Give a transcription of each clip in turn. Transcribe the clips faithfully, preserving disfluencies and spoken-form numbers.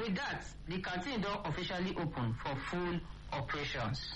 And with that, the canteen don officially open for full operations.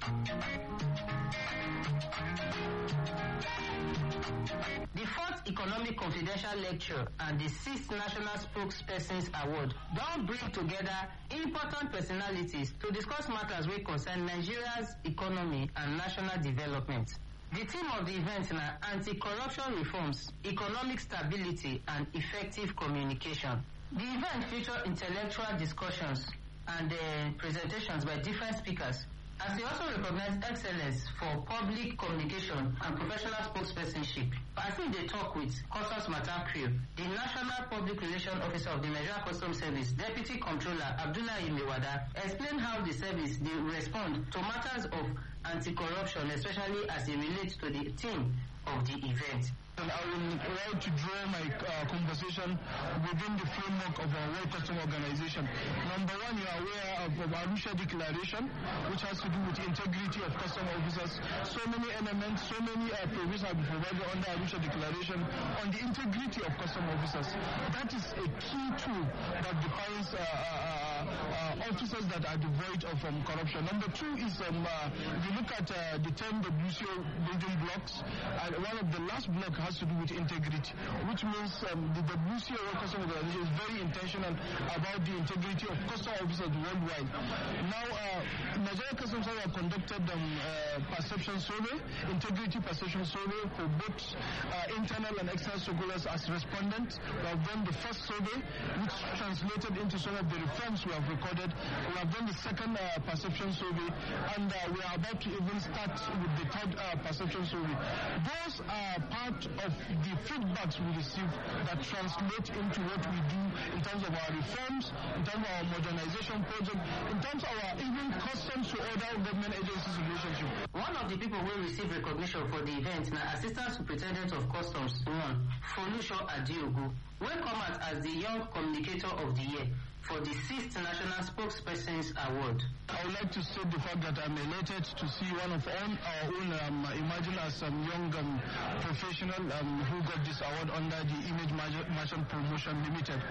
The fourth Economic Confidential Lecture and the sixth National Spokespersons Award don bring together important personalities to discuss matters wey concern Nigeria's economy and national development. The theme of the event na anti-corruption reforms, economic stability and effective communication. The event feature intellectual discussions and uh, presentations by different speakers, as they also recognize excellence for public communication and professional spokespersonship. As if they talk with Customs Matter Crew, the National Public Relations Officer of the Nigeria Customs Service, Deputy Comptroller Abdullahi Mewada, explained how the service they respond to matters of anti-corruption, especially as it relates to the theme of the event. And I will like to draw my uh, conversation within the framework of our World Customs Organization. Number one, you are aware of the Arusha Declaration, which has to do with the integrity of customs officers. So many elements, so many uh, provisions have been provided under Arusha Declaration on the integrity of customs officers. That is a key tool that defines uh, uh, uh, officers that are devoid of um, corruption. Number two is, um, uh, if you look at uh, the ten W C O building blocks, uh, one of the last blocks has to do with integrity, which means um, the W C O Customs Organization is very intentional about the integrity of customs officers worldwide. Now, uh, Nigeria Customs Service have conducted um, uh, perception survey, integrity perception survey for both uh, internal and external stakeholders as respondents. We have done the first survey, which translated into some of the reforms we have recorded. We have done the second uh, perception survey, and uh, we are about to even start with the third uh, perception survey. Those are part of the feedbacks we receive that translate into what we do in terms of our reforms, in terms of our modernization project, in terms of our even customs to other government agencies relationship. One of the people who received recognition for the event na Assistant Superintendent of Customs one, Folusho Adiogu, wey come out as the Young Communicator of the Year for the sixth National Spokespersons Award. I would like to state the fact that I'm elated to see one of own, our own, um, imagine as some young um, professional um, who got this award under the Image Merchant Promotion Limited.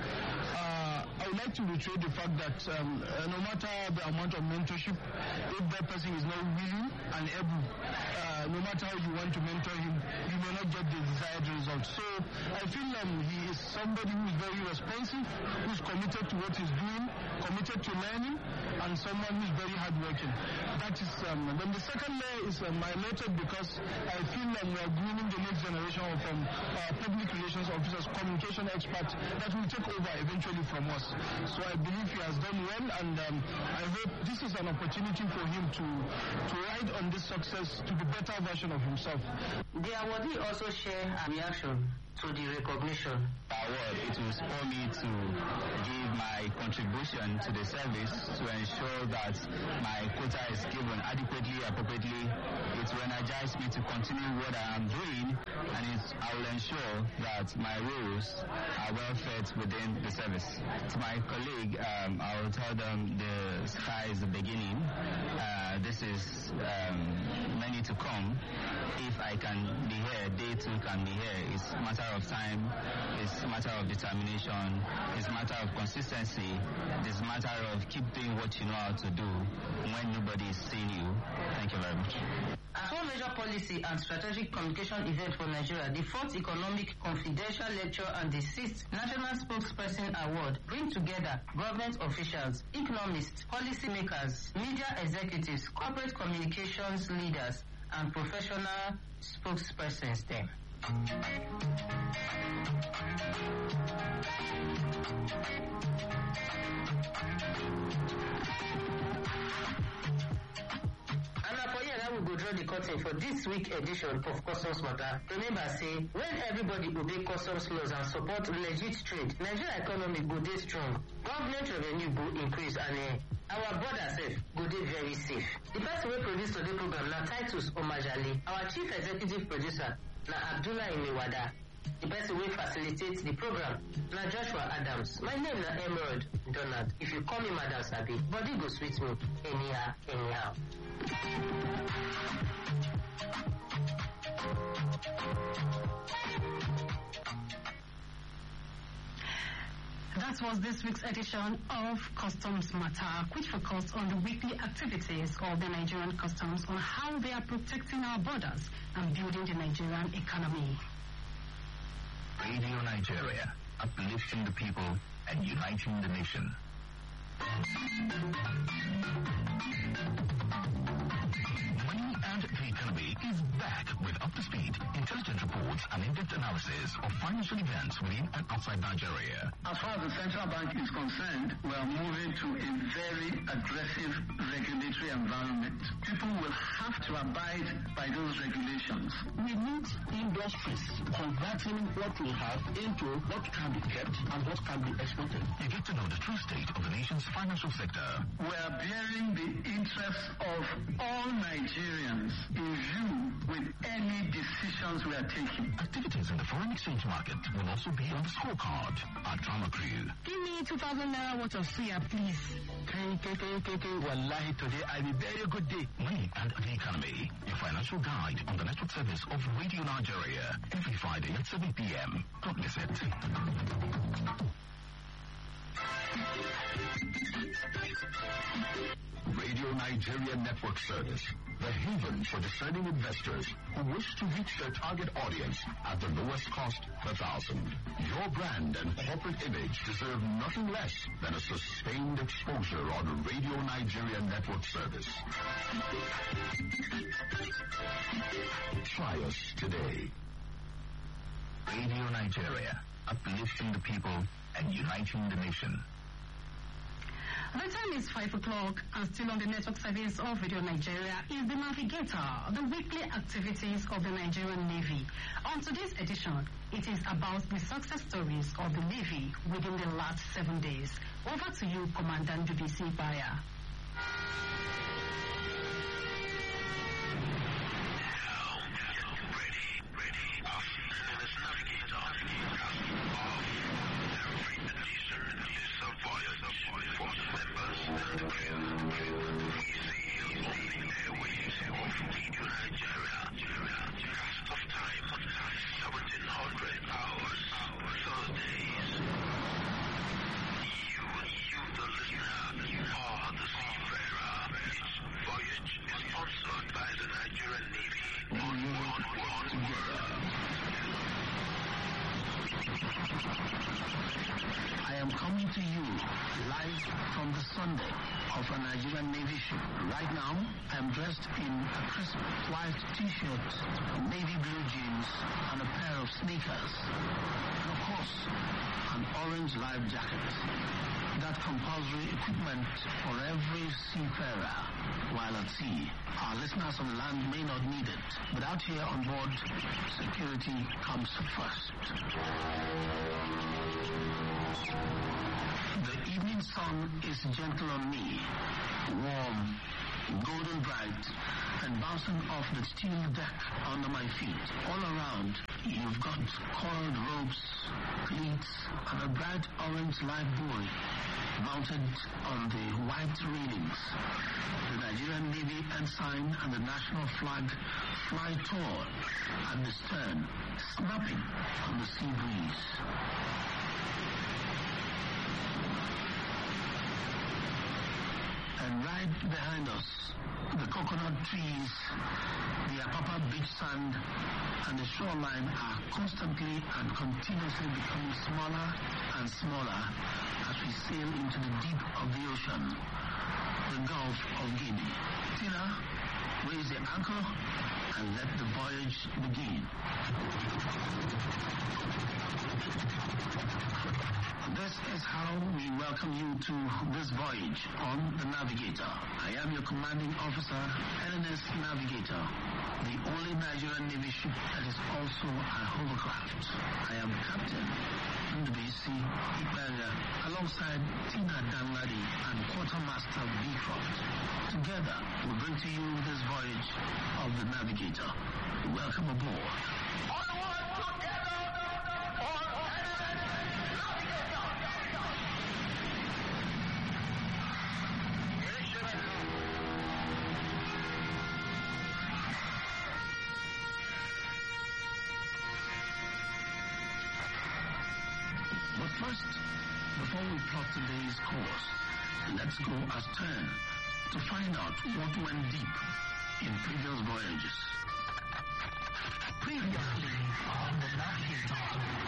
Uh, I would like to reiterate the fact that um, uh, no matter the amount of mentorship, if that person is not willing and able, uh, no matter how you want to mentor him, you may not get the desired result. So I feel um, he is somebody who is very responsive, who is committed to what he's doing, committed to learning, and someone who is very hardworking. That is, um, then the second layer is um, elated because I feel um, we are grooming the next generation of um, uh, public relations officers, communication experts that will take over eventually from us. So I believe he has done well, and um, I hope this is an opportunity for him to, to ride on this success to the better version of himself. The awardee also share a reaction to the recognition. Award, it will spur me to give my contribution to the service to ensure that my quota is given adequately, appropriately. It will energize me to continue what I am doing, and it's, I will ensure that my roles are well fed within the service. To my colleague, um, I will tell them the sky is the beginning. Uh, this is um, many to come. If I can be here, they too can be here. It's a matter of time, it's a matter of determination, it's a matter of consistency, it's a matter of keep doing what you know how to do when nobody is seeing you. Thank you very much. As one major policy and strategic communication event for Nigeria, the fourth Economic Confidential Lecture and the sixth National Spokesperson Award bring together government officials, economists, policymakers, media executives, corporate communications leaders, and professional spokespersons there. We go draw the curtain for this week edition of Customs Matter. Remember, say, when everybody obey customs laws and support legit trade, Nigeria economy go dey strong, government revenue go increase, and uh, our border safe go dey very safe. The person who produced today's program na Titus Omajale. Our chief executive producer na Abdullahi Mewada. The person who facilitates the program na Joshua Adams. My name na Emerald Donald. If you call me Madam Sabi, body go sweet me anyhow, anyhow. That was this week's edition of Customs Matter, which focused on the weekly activities of the Nigerian Customs on how they are protecting our borders and building the Nigerian economy. Radio Nigeria, uplifting the people and uniting the nation. Money and the Economy is back with up-to-speed, intelligent reports and in-depth analysis of financial events within and outside Nigeria. As far as the central bank is concerned, we are moving to a very aggressive regulatory environment. People will have to abide by those regulations. We need industries converting what we have into what can be kept and what can be exported. You get to know the true state of the nation's financial sector. We are bearing the interests of all Nigerians in view with any decisions we are taking. Activities in the foreign exchange market will also be on the scorecard. Our drama crew. Give me two thousand naira worth of suya, please. Okay, okay, okay, okay, okay. Wallahi, today I will very good day. Money and the Economy, your financial guide on the network service of Radio Nigeria, every Friday at seven p m Don't miss it. Radio Nigeria Network Service, the haven for discerning investors who wish to reach their target audience at the lowest cost per thousand. Your brand and corporate image deserve nothing less than a sustained exposure on Radio Nigeria Network Service. Try us today. Radio Nigeria, uplifting the people and uniting the nation. The time is five o'clock, and still on the network service of Radio Nigeria is The Navigator, the weekly activities of the Nigerian Navy. On today's edition, it is about the success stories of the Navy within the last seven days. Over to you, Commandant B B C Baya. Coming to you live from the Sunday of a Nigerian Navy ship. Right now, I'm dressed in a crisp white t-shirt, navy blue jeans, and a pair of sneakers. And of course, an orange life jacket. That compulsory equipment for every seafarer while at sea. Our listeners on land may not need it, but out here on board, security comes first. The evening sun is gentle on me, warm, golden bright, and bouncing off the steel deck under my feet. All around, you've got coiled ropes, cleats, and a bright orange life buoy mounted on the white railings. The Nigerian Navy ensign and the national flag fly tall at the stern, snapping on the sea breeze. And right behind us, the coconut trees, the Apapa beach sand, and the shoreline are constantly and continuously becoming smaller and smaller as we sail into the deep of the ocean, the Gulf of Guinea. Tina, raise the anchor and let the voyage begin. This is how we welcome you to this voyage on the Navigator. I am your commanding officer, L N S Navigator, the only Nigerian Navy ship that is also a hovercraft. I am Captain Ndubisi Ikbanga, alongside Tina Danladi and Quartermaster Beecroft. Together, we bring to you this voyage of the Navigator. Welcome aboard. But first, Before we plot today's course, let's go astern to find out what went deep in previous voyages. Previously on the Navigator.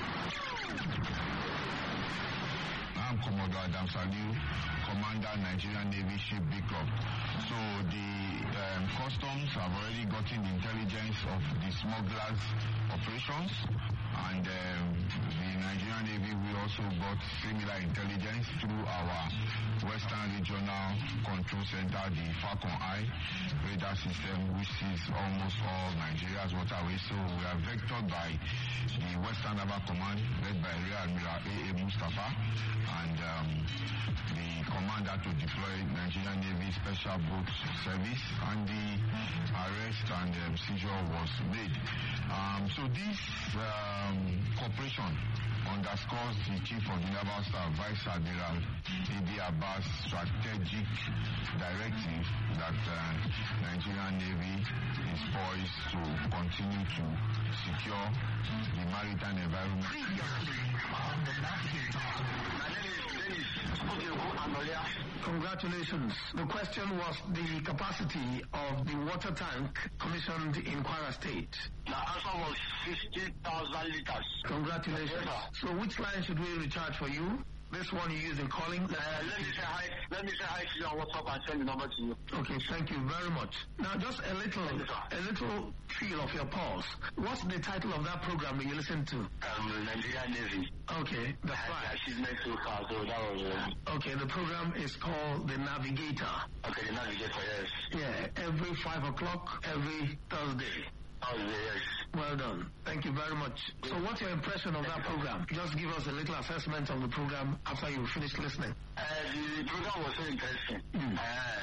I'm Commodore Adam Saliu, Commander Nigerian Navy Ship B Club. So the um, customs have already gotten intelligence of the smugglers' operations, and um, the Nigerian Navy we also got similar intelligence through our Western Regional Control Center, the Falcon Eye radar system, which sees almost all Nigeria's waterways. So we are vectored by the Western Naval Command, led by Rear Admiral A A Mustafa, and um, the commander to deploy Nigerian Navy Special Boat Service, and the arrest and um, seizure was made. Um, so this um, cooperation underscores the Chief of the Naval Staff, Vice Admiral A D Abbas' strategic directive that uh, Nigerian Navy is poised to continue to secure the maritime environment. Previously on the Navigator. My name is Dennis Ogeku Anolia. Congratulations. The question was the capacity of the water tank commissioned in Kwara State. The answer was fifty thousand liters. Congratulations. Yes, so which line should we recharge for you? This one you use in calling? Uh, let me say hi. Let me say hi to you on WhatsApp and send the number to you. Okay, thank you very much. Now, just a little, you, a little feel of your pulse. What's the title of that program that you listen to? Um, Nigerian Navy. Okay, that's I right. achievement so far, so that was. Uh, okay, the program is called The Navigator. Okay, the Navigator, yes. Yeah, every five o'clock, every Thursday. Oh, yes. Well done. Thank you very much. So what's your impression of that program? Just give us a little assessment of the program after you finish listening. Uh, the program was so interesting. Mm. Uh,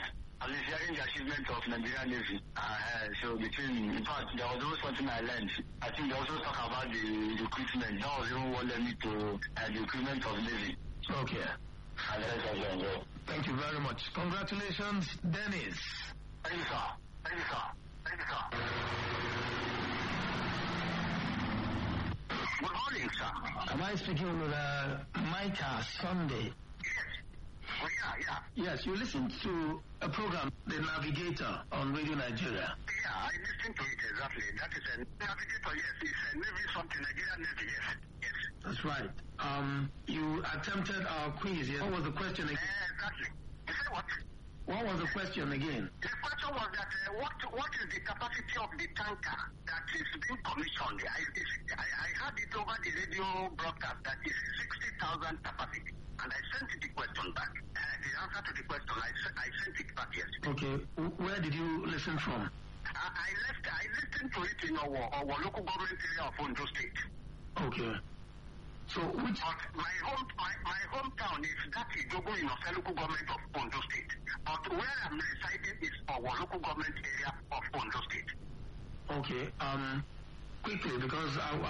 I was hearing the achievement of Nigerian Navy. Uh, so between, in fact, there was also something I learned. I think they also talk about the, the equipment. That was even what led me to uh, the equipment of Navy. Okay. And that's what I enjoy. Thank you very much. Congratulations, Dennis. Thank you, sir. Thank you, sir. Thank you, sir. Good morning, sir. Am I speaking with uh, Micah Sunday? Yes. Oh, yeah, yeah. Yes, you listened to a program, The Navigator, on Radio Nigeria. Yeah, I listened to it exactly. That is a Navigator, yes. It's a Navy something, Nigerian Navy, yes. Yes. That's right. Um, you attempted our quiz, yes. What was the question again? Uh, exactly. You say what? What was the question again? The question was that uh, what what is the capacity of the tanker that is being commissioned? I, I, I heard it over the radio broadcast that is sixty thousand capacity. And I sent it the question back. Uh, the answer to the question, I, I sent it back yesterday. Okay. Where did you listen from? I, I left. I listened to it in our, our local government area of Ondo State. Okay. So which... But my home my, my hometown is that Ijogo in the local government of Ondo State. But where I'm residing is our local government area of Ondo State. Okay. Um, quickly, because I, I